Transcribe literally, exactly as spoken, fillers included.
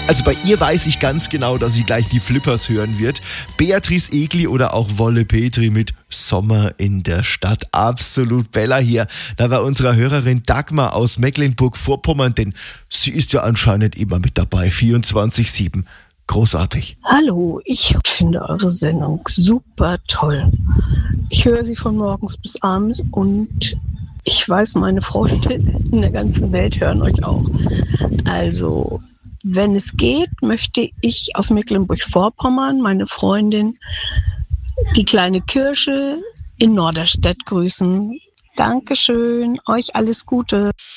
Also bei ihr weiß ich ganz genau, dass sie gleich die Flippers hören wird. Beatrice Egli oder auch Wolle Petri mit Sommer in der Stadt. Absolut Bella hier. Da war unsere Hörerin Dagmar aus Mecklenburg-Vorpommern, denn sie ist ja anscheinend immer mit dabei, vierundzwanzig sieben. Großartig. Hallo, ich finde eure Sendung super toll. Ich höre sie von morgens bis abends und ich weiß, meine Freunde in der ganzen Welt hören euch auch. Also, wenn es geht, möchte ich aus Mecklenburg-Vorpommern meine Freundin, die kleine Kirsche in Norderstedt grüßen. Dankeschön, euch alles Gute.